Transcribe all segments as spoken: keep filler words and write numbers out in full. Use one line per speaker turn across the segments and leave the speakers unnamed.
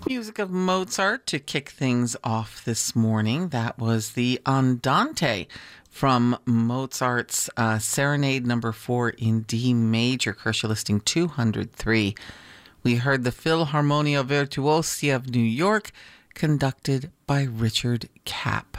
Music of Mozart to kick things off this morning. That was the Andante from Mozart's uh, Serenade number four in D major, Kershaw listing two hundred three. We heard the Philharmonia Virtuosi of New York, conducted by Richard Kapp.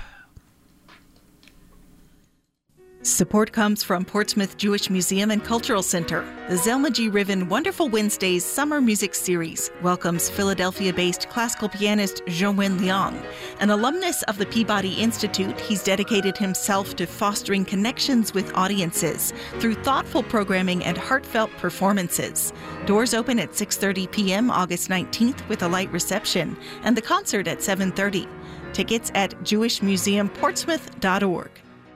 Support comes from Portsmouth Jewish Museum and Cultural Center. The Zelma G. Riven Wonderful Wednesdays Summer Music Series welcomes Philadelphia-based classical pianist Zhongwen Liang. An alumnus of the Peabody Institute, he's dedicated himself to fostering connections with audiences through thoughtful programming and heartfelt performances. Doors open at six thirty p.m. August nineteenth with a light reception, and the concert at seven thirty. Tickets at jewish museum portsmouth dot org.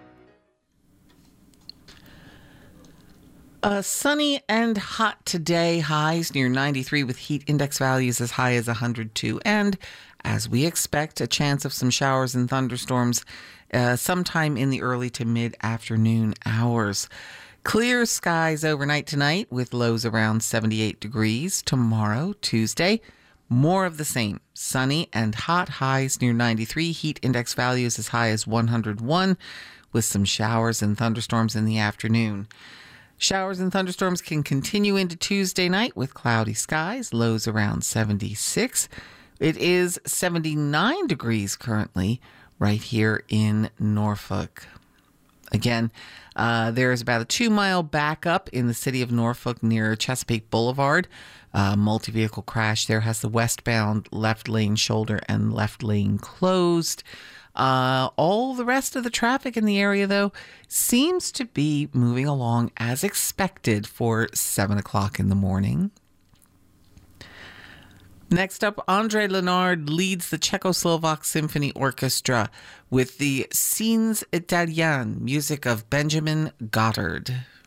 Uh, sunny and hot today, highs near ninety-three with heat index values as high as one hundred two. And as we expect, a chance of some showers and thunderstorms uh, sometime in the early to mid-afternoon hours. Clear skies overnight tonight with lows around seventy-eight degrees. Tomorrow, Tuesday, more of the same. Sunny and hot, highs near ninety-three, heat index values as high as one hundred one with some showers and thunderstorms in the afternoon. Showers and thunderstorms can continue into Tuesday night with cloudy skies, lows around seventy-six. It is seventy-nine degrees currently right here in Norfolk. Again, uh, there is about a two-mile backup in the city of Norfolk near Chesapeake Boulevard. Uh, multi-vehicle crash there has the westbound left lane shoulder and left lane closed. Uh, all the rest of the traffic in the area, though, seems to be moving along as expected for seven o'clock in the morning. Next up, Andre Lenard leads the Czechoslovak Symphony Orchestra with the Scenes Italiennes, music of Benjamin Goddard.